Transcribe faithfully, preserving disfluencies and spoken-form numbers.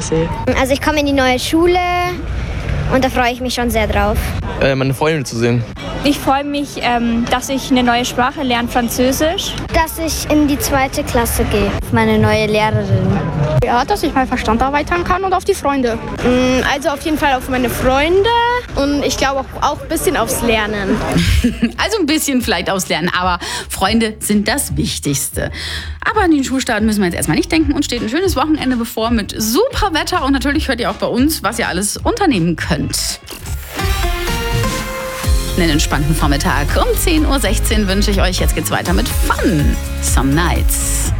Klasse. Also ich komme in die neue Schule und da freue ich mich schon sehr drauf. Äh, meine Freunde zu sehen. Ich freue mich, ähm, dass ich eine neue Sprache lerne, Französisch. Dass ich in die zweite Klasse gehe, auf meine neue Lehrerin. Ja, dass ich meinen Verstand erweitern kann und auf die Freunde. Also auf jeden Fall auf meine Freunde und ich glaube auch, auch ein bisschen aufs Lernen. Also ein bisschen vielleicht aufs Lernen, aber Freunde sind das Wichtigste. Aber an den Schulstart müssen wir jetzt erstmal nicht denken. Uns steht ein schönes Wochenende bevor mit super Wetter und natürlich hört ihr auch bei uns, was ihr alles unternehmen könnt. Einen entspannten Vormittag. Um zehn Uhr sechzehn wünsche ich euch. Jetzt geht's weiter mit Fun. Some Nights.